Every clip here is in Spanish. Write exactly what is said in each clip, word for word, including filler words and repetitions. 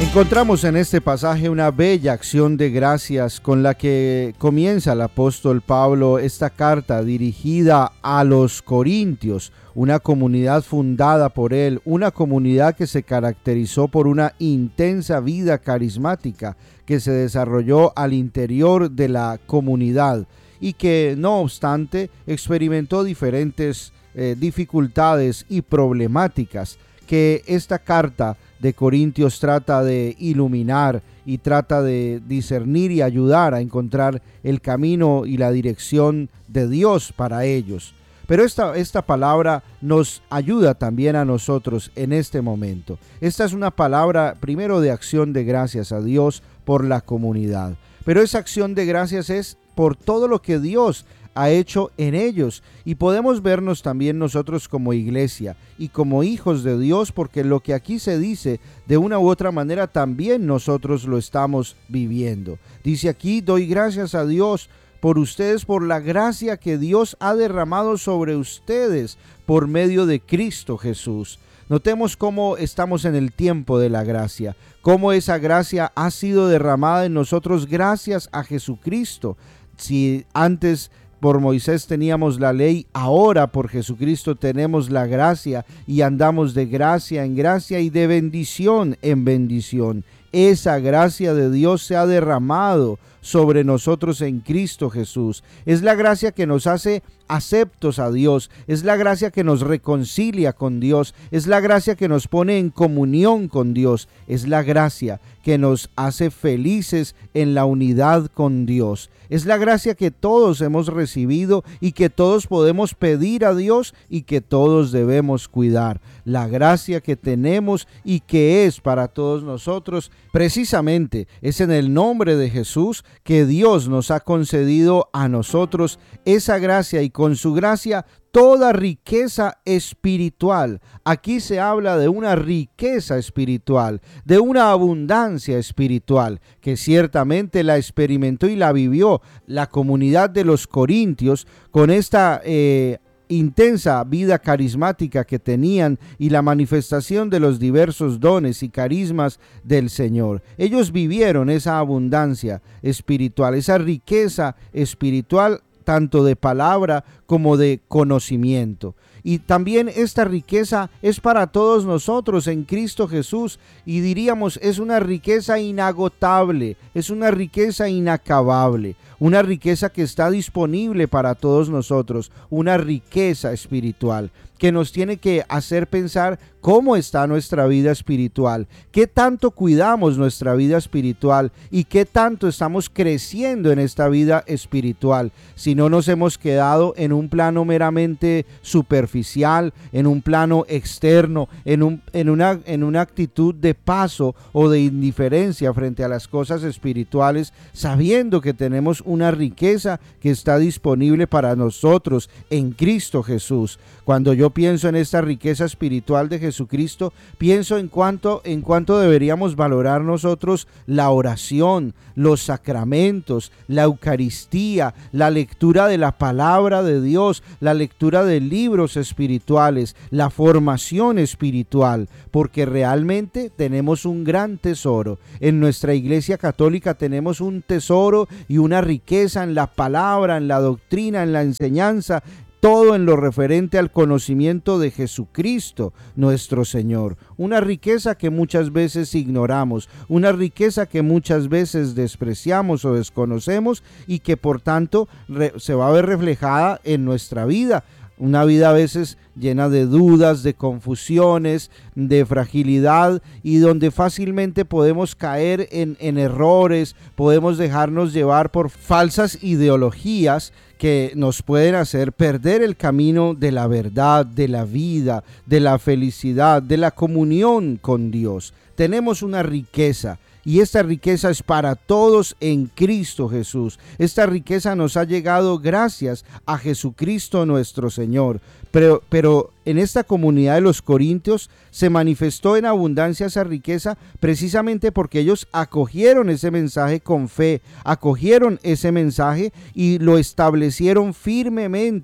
Encontramos en este pasaje una bella acción de gracias con la que comienza el apóstol Pablo esta carta dirigida a los Corintios, una comunidad fundada por él, una comunidad que se caracterizó por una intensa vida carismática que se desarrolló al interior de la comunidad y que, no obstante, experimentó diferentes eh, dificultades y problemáticas que esta carta de Corintios trata de iluminar y trata de discernir y ayudar a encontrar el camino y la dirección de Dios para ellos. Pero esta, esta palabra nos ayuda también a nosotros en este momento. Esta es una palabra primero de acción de gracias a Dios por la comunidad. Pero esa acción de gracias es por todo lo que Dios ha hecho en ellos, y podemos vernos también nosotros como iglesia y como hijos de Dios, porque lo que aquí se dice de una u otra manera también nosotros lo estamos viviendo. Dice aquí: doy gracias a Dios por ustedes, por la gracia que Dios ha derramado sobre ustedes por medio de Cristo Jesús. Notemos cómo estamos en el tiempo de la gracia, cómo esa gracia ha sido derramada en nosotros gracias a Jesucristo. Si antes por Moisés teníamos la ley, ahora por Jesucristo tenemos la gracia y andamos de gracia en gracia y de bendición en bendición. Esa gracia de Dios se ha derramado sobre nosotros en Cristo Jesús. Es la gracia que nos hace aceptos a Dios, es la gracia que nos reconcilia con Dios, es la gracia que nos pone en comunión con Dios, es la gracia que nos hace felices en la unidad con Dios. Es la gracia que todos hemos recibido y que todos podemos pedir a Dios y que todos debemos cuidar. La gracia que tenemos y que es para todos nosotros, precisamente es en el nombre de Jesús que Dios nos ha concedido a nosotros esa gracia, y con su gracia toda riqueza espiritual. Aquí se habla de una riqueza espiritual, de una abundancia espiritual, que ciertamente la experimentó y la vivió la comunidad de los Corintios con esta eh, intensa vida carismática que tenían y la manifestación de los diversos dones y carismas del Señor. Ellos vivieron esa abundancia espiritual, esa riqueza espiritual, tanto de palabra como de conocimiento. Y también esta riqueza es para todos nosotros en Cristo Jesús, y diríamos es una riqueza inagotable, es una riqueza inacabable, una riqueza que está disponible para todos nosotros, una riqueza espiritual que nos tiene que hacer pensar cómo está nuestra vida espiritual, qué tanto cuidamos nuestra vida espiritual y qué tanto estamos creciendo en esta vida espiritual. Si no nos hemos quedado en un plano meramente superficial, en un plano externo, en, un, en, una, en una actitud de paso o de indiferencia frente a las cosas espirituales, sabiendo que tenemos una riqueza que está disponible para nosotros en Cristo Jesús. Cuando yo pienso en esta riqueza espiritual de Jesucristo, pienso en cuánto, en cuánto deberíamos valorar nosotros la oración, los sacramentos, la Eucaristía, la lectura de la palabra de Dios, la lectura de libros espirituales, la formación espiritual, porque realmente tenemos un gran tesoro. En nuestra Iglesia Católica tenemos un tesoro y una riqueza en la palabra, en la doctrina, en la enseñanza, todo en lo referente al conocimiento de Jesucristo, nuestro Señor. Una riqueza que muchas veces ignoramos, una riqueza que muchas veces despreciamos o desconocemos y que por tanto re- se va a ver reflejada en nuestra vida. Una vida a veces llena de dudas, de confusiones, de fragilidad, y donde fácilmente podemos caer en, en errores, podemos dejarnos llevar por falsas ideologías que nos pueden hacer perder el camino de la verdad, de la vida, de la felicidad, de la comunión con Dios. Tenemos una riqueza, y esta riqueza es para todos en Cristo Jesús. Esta riqueza nos ha llegado gracias a Jesucristo nuestro Señor. Pero, pero en esta comunidad de los Corintios se manifestó en abundancia esa riqueza precisamente porque ellos acogieron ese mensaje con fe, acogieron ese mensaje y lo establecieron firmemente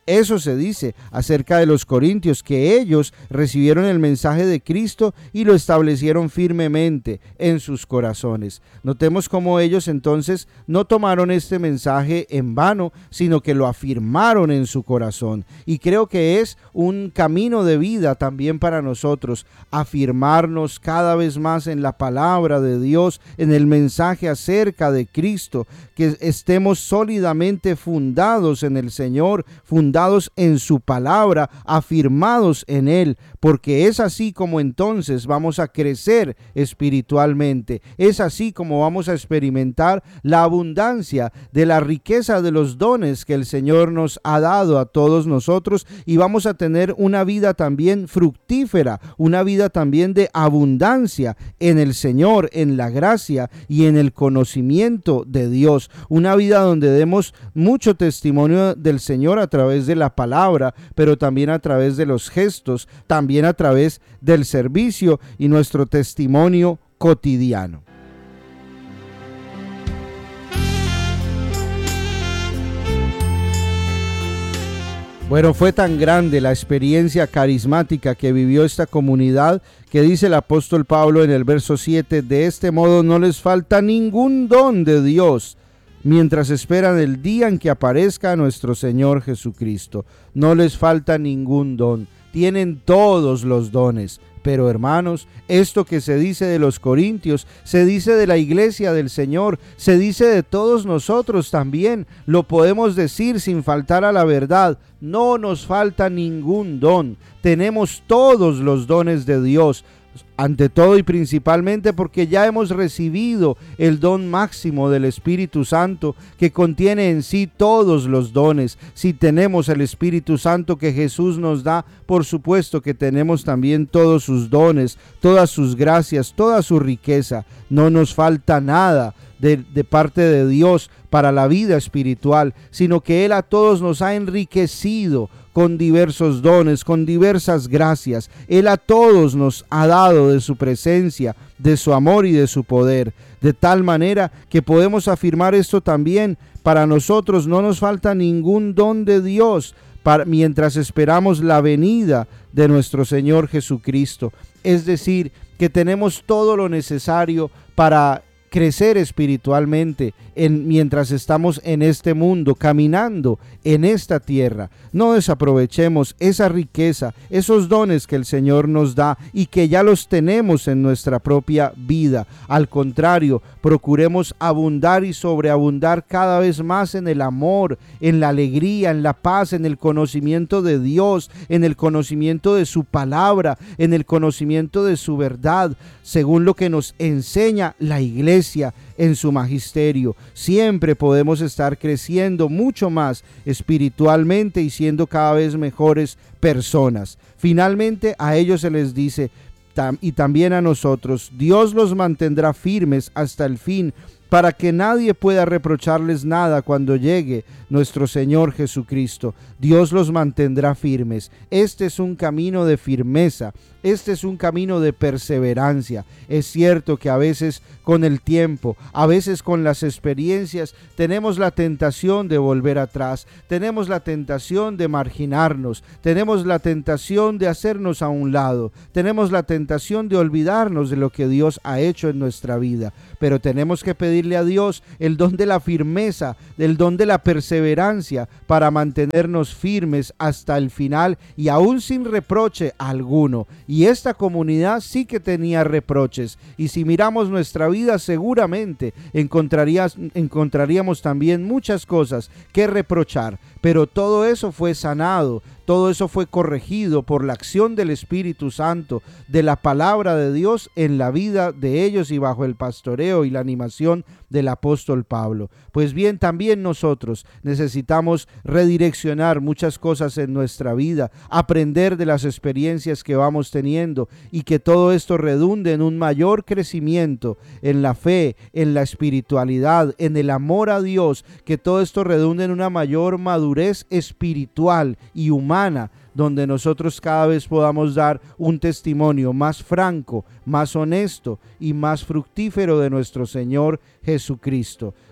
Eso se dice acerca de los corintios, que ellos recibieron el mensaje de Cristo y lo establecieron firmemente en sus corazones. Notemos cómo ellos entonces no tomaron este mensaje en vano, sino que lo afirmaron en su corazón. Y creo que es un camino de vida también para nosotros, afirmarnos cada vez más en la palabra de Dios, en el mensaje acerca de Cristo, que estemos sólidamente fundados en el Señor, fundados en su palabra, afirmados en Él, porque es así como entonces vamos a crecer espiritualmente, es así como vamos a experimentar la abundancia de la riqueza de los dones que el Señor nos ha dado a todos nosotros, y vamos a tener una vida también fructífera, una vida también de abundancia en el Señor, en la gracia y en el conocimiento de Dios, una vida donde demos mucho testimonio del Señor a través de la palabra, pero también a través de los gestos, también a través del servicio y nuestro testimonio cotidiano. Bueno, fue tan grande la experiencia carismática que vivió esta comunidad que dice el apóstol Pablo en el verso siete: de este modo no les falta ningún don de Dios, mientras esperan el día en que aparezca nuestro Señor Jesucristo. No les falta ningún don, tienen todos los dones. Pero hermanos, esto que se dice de los corintios, se dice de la iglesia del Señor, se dice de todos nosotros también. Lo podemos decir sin faltar a la verdad. No nos falta ningún don. Tenemos todos los dones de Dios. Ante todo y principalmente porque ya hemos recibido el don máximo del Espíritu Santo, que contiene en sí todos los dones. Si tenemos el Espíritu Santo que Jesús nos da, por supuesto que tenemos también todos sus dones, todas sus gracias, toda su riqueza. No nos falta nada de, de parte de Dios para la vida espiritual, sino que Él a todos nos ha enriquecido con diversos dones, con diversas gracias. Él a todos nos ha dado de su presencia, de su amor y de su poder, de tal manera que podemos afirmar esto también. Para nosotros no nos falta ningún don de Dios para, mientras esperamos la venida de nuestro Señor Jesucristo. Es decir, que tenemos todo lo necesario para crecer espiritualmente en, mientras estamos en este mundo, caminando en esta tierra. No desaprovechemos esa riqueza, esos dones que el Señor nos da y que ya los tenemos en nuestra propia vida. Al contrario, procuremos abundar y sobreabundar cada vez más en el amor, en la alegría, en la paz, en el conocimiento de Dios, en el conocimiento de su palabra, en el conocimiento de su verdad, según lo que nos enseña la iglesia en su magisterio. Siempre podemos estar creciendo mucho más espiritualmente y siendo cada vez mejores personas. Finalmente, a ellos se les dice, y también a nosotros: Dios los mantendrá firmes hasta el fin, para que nadie pueda reprocharles nada cuando llegue nuestro Señor Jesucristo. Dios los mantendrá firmes. Este es un camino de firmeza, este es un camino de perseverancia. Es cierto que a veces con el tiempo, a veces con las experiencias, tenemos la tentación de volver atrás, tenemos la tentación de marginarnos, tenemos la tentación de hacernos a un lado, tenemos la tentación de olvidarnos de lo que Dios ha hecho en nuestra vida, pero tenemos que pedirle a Dios el don de la firmeza, el don de la perseverancia, para mantenernos firmes hasta el final y aún sin reproche alguno. Y esta comunidad sí que tenía reproches, y si miramos nuestra vida seguramente encontrarías, encontraríamos también muchas cosas que reprochar, pero todo eso fue sanado. Todo eso fue corregido por la acción del Espíritu Santo, de la palabra de Dios en la vida de ellos y bajo el pastoreo y la animación del apóstol Pablo. Pues bien, también nosotros necesitamos redireccionar muchas cosas en nuestra vida, aprender de las experiencias que vamos teniendo y que todo esto redunde en un mayor crecimiento en la fe, en la espiritualidad, en el amor a Dios, que todo esto redunde en una mayor madurez espiritual y humana, donde nosotros cada vez podamos dar un testimonio más franco, más honesto y más fructífero de nuestro Señor Jesucristo.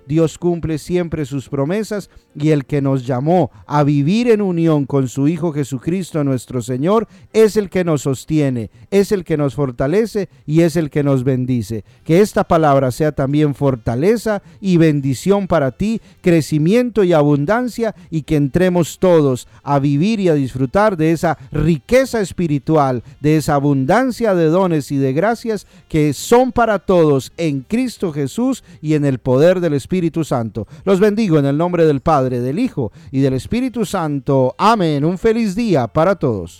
Dios cumple siempre sus promesas, y el que nos llamó a vivir en unión con su Hijo Jesucristo nuestro Señor es el que nos sostiene, es el que nos fortalece y es el que nos bendice. Que esta palabra sea también fortaleza y bendición para ti, crecimiento y abundancia, y que entremos todos a vivir y a disfrutar de esa riqueza espiritual, de esa abundancia de dones y de gracias que son para todos en Cristo Jesús y en el poder del Espíritu Santo. Los bendigo en el nombre del Padre, del Hijo y del Espíritu Santo. Amén. Un feliz día para todos.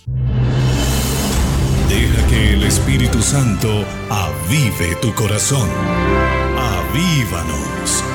Deja que el Espíritu Santo avive tu corazón. Avívanos.